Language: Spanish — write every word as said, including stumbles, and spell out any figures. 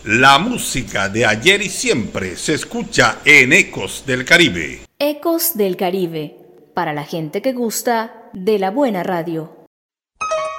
La música de ayer y siempre se escucha en Ecos del Caribe. Ecos del Caribe, para la gente que gusta de la buena radio.